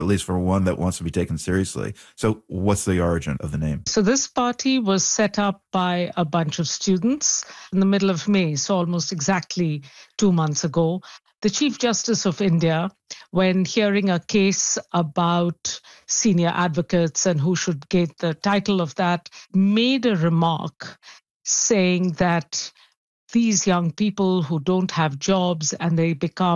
at least for one that wants to be taken seriously. So what's the origin of the name? So this party was set up by a bunch of students in the middle of May, so almost exactly 2 months ago. The Chief Justice of India, when hearing a case about senior advocates and who should get the title of that, made a remark saying that these young people who don't have jobs and they become